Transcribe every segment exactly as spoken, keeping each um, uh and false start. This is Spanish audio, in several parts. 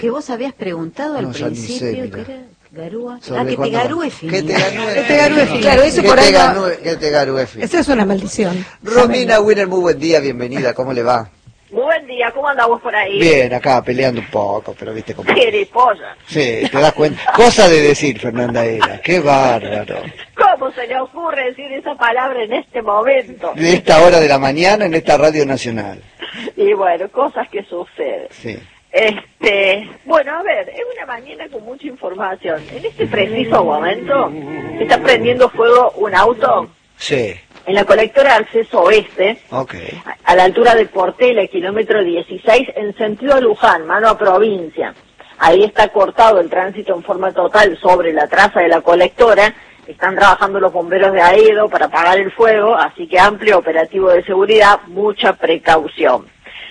Que vos habías preguntado al No, ya ni sé, principio, mira. que era garúa. Sobre Ah, que te cuándo- garúe Que fino. te garúe Que te garúe fino. Claro, eso Que por te ahí va- garúe- que te garúe fino. Esa es una maldición. Romina Winner, muy buen día, bienvenida, ¿cómo le va? Muy buen día, ¿cómo andamos por ahí? Bien, acá peleando un poco, pero viste cómo... Gilipollas. Sí, te das cuenta. Cosa de decir, Fernanda Era, qué bárbaro. ¿Cómo se le ocurre decir esa palabra en este momento? De esta hora de la mañana en esta Radio Nacional. Y bueno, cosas que suceden. Sí. Este, bueno, a ver, es una mañana con mucha información. En este preciso momento está prendiendo fuego un auto Sí, en la colectora de acceso oeste, ok. a la altura de Portela, kilómetro dieciséis, en sentido a Luján, mano a provincia. Ahí está cortado el tránsito en forma total sobre la traza de la colectora. Están trabajando los bomberos de AEDO para apagar el fuego, así que amplio operativo de seguridad, mucha precaución.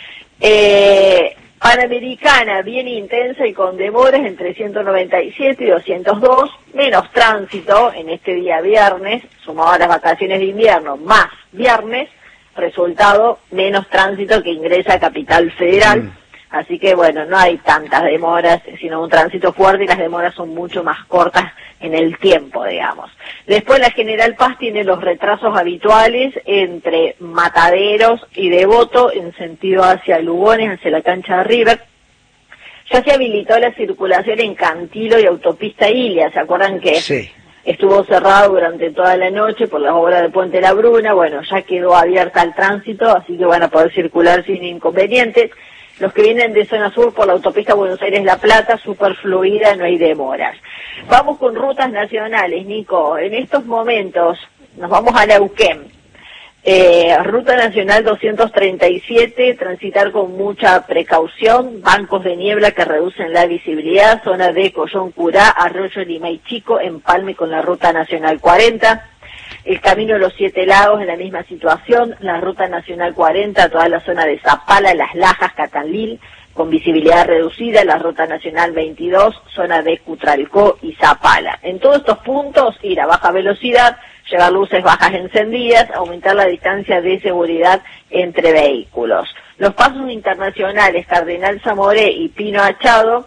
Eh, Panamericana, bien intensa y con demoras entre ciento noventa y siete y doscientos dos, menos tránsito en este día viernes, sumado a las vacaciones de invierno, más viernes, resultado, menos tránsito que ingresa a Capital Federal. Mm. Así que bueno, no hay tantas demoras, sino un tránsito fuerte y las demoras son mucho más cortas en el tiempo, digamos. Después la General Paz tiene los retrasos habituales entre Mataderos y Devoto en sentido hacia Lugones, hacia la cancha de River. Ya se habilitó la circulación en Cantilo y Autopista Ilia, ¿se acuerdan que Sí. estuvo cerrado durante toda la noche por las obras de Puente La Bruna? Bueno, ya quedó abierta al tránsito, así que van a poder circular sin inconvenientes. Los que vienen de zona sur por la autopista Buenos Aires-La Plata, súper fluida, no hay demoras. Vamos con rutas nacionales, Nico. En estos momentos nos vamos a Neuquén. Eh, Ruta Nacional doscientos treinta y siete, transitar con mucha precaución, bancos de niebla que reducen la visibilidad, zona de Collón Curá, Arroyo Lima y Chico, empalme con la Ruta Nacional cuarenta. El Camino de los Siete Lagos en la misma situación, la Ruta Nacional cuarenta, toda la zona de Zapala, Las Lajas, Catanlil, con visibilidad reducida, la Ruta Nacional veintidós, zona de Cutralcó y Zapala. En todos estos puntos, ir a baja velocidad, llevar luces bajas encendidas, aumentar la distancia de seguridad entre vehículos. Los pasos internacionales Cardenal Zamoré y Pino Achado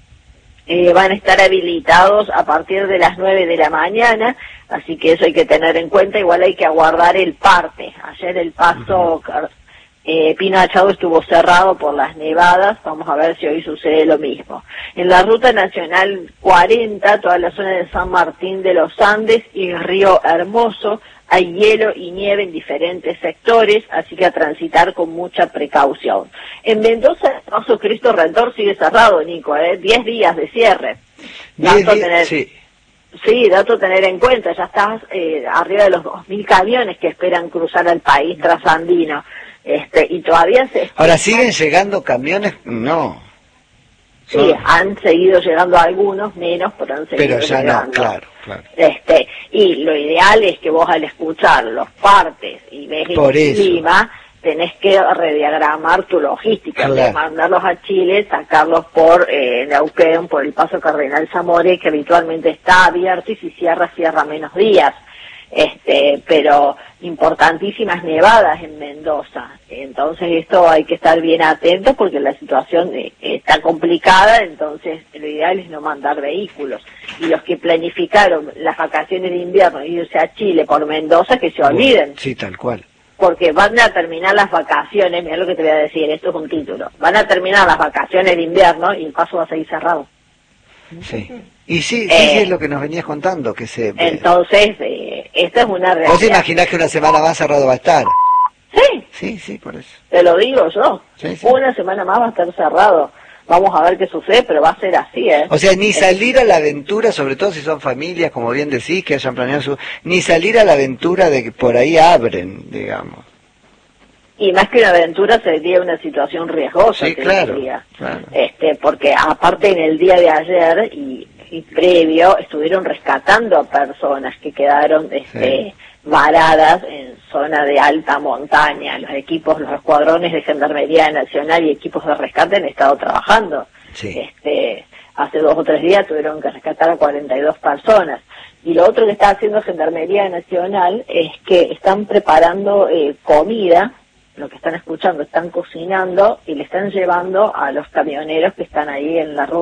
Eh, van a estar habilitados a partir de las nueve de la mañana, así que eso hay que tener en cuenta. Igual hay que aguardar el parte. Ayer el paso eh, Pino Achado estuvo cerrado por las nevadas, vamos a ver si hoy sucede lo mismo. En la Ruta Nacional cuarenta, toda la zona de San Martín de los Andes y Río Hermoso, hay hielo y nieve en diferentes sectores, así que a transitar con mucha precaución. En Mendoza, el paso Cristo Redentor sigue cerrado, Nico, ¿eh? diez días de cierre. Diez Dato días, tener, sí. sí, dato a tener en cuenta, ya estás eh, arriba de los dos mil camiones que esperan cruzar al país trasandino, este, y todavía se... Ahora, ¿siguen llegando camiones? No. Sí, Son- han seguido llegando algunos, menos, pero han seguido Pero ya llegando. no, claro, claro. Este, y lo ideal es que vos al escuchar los partes y ves Por el eso. clima, tenés que rediagramar tu logística, Claro. de mandarlos a Chile, sacarlos por eh, Neuquén, por el paso Cardenal Zamoré, que habitualmente está abierto, y si cierra, cierra menos días. Este, pero importantísimas nevadas en Mendoza. Entonces esto hay que estar bien atentos porque la situación eh, está complicada, entonces lo ideal es no mandar vehículos. Y los que planificaron las vacaciones de invierno e irse a Chile por Mendoza, que se olviden. Sí, tal cual. Porque van a terminar las vacaciones, mira lo que te voy a decir, esto es un título, van a terminar las vacaciones de invierno y el paso va a seguir cerrado. Sí. Y sí, sí, Eh, sí, es lo que nos venías contando, que se... Entonces, eh, esta es una realidad. ¿Vos te imaginás que una semana más cerrado va a estar? Sí, Sí, sí, por eso. te lo digo yo. Sí, sí. Una semana más va a estar cerrado. Vamos a ver qué sucede, pero va a ser así, ¿eh? O sea, ni salir a la aventura, sobre todo si son familias, como bien decís, que hayan planeado su... Ni salir a la aventura de que por ahí abren, digamos. Y más que una aventura sería una situación riesgosa, Sí, te claro, diría. claro. Este, porque aparte en el día de ayer y, y previo estuvieron rescatando a personas que quedaron este, Sí. varadas en zona de alta montaña. Los equipos, los escuadrones de Gendarmería Nacional y equipos de rescate han estado trabajando. Sí. Este, hace dos o tres días tuvieron que rescatar a cuarenta y dos personas. Y lo otro que está haciendo Gendarmería Nacional es que están preparando eh, comida, lo que están escuchando, están cocinando y le están llevando a los camioneros que están ahí en la ruta.